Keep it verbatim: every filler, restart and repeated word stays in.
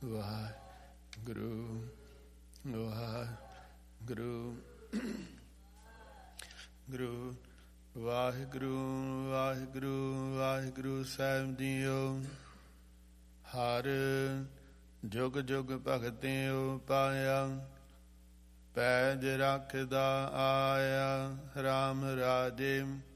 ਵਾਹਿਗੁਰੂ ਵਾਹਿਗੁਰੂ ਗੁਰੂ ਵਾਹਿਗੁਰੂ ਵਾਹਿਗੁਰੂ ਵਾਹਿਗੁਰੂ ਸਾਹਿਬ JIO. ਹਰ ਜੁਗ ਜੁਗ ਭਗਤਿਓ ਪਾਇਆ, ਪੈਜ ਰੱਖਦਾ ਆਇਆ। ਰਾਮ ਰਾਜੇ